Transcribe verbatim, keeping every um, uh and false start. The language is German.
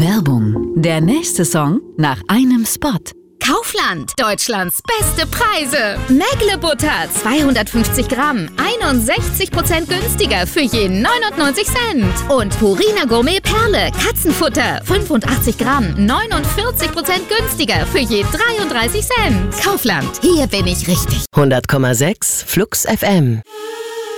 Werbung. Der nächste Song nach einem Spot. Kaufland, Deutschlands beste Preise. Mägle-Butter, zweihundertfünfzig Gramm, einundsechzig Prozent günstiger für je neunundneunzig Cent. Und Purina Gourmet Perle, Katzenfutter, fünfundachtzig Gramm, neunundvierzig Prozent günstiger für je dreiunddreißig Cent. Kaufland, hier bin ich richtig. hundert Komma sechs Flux F M.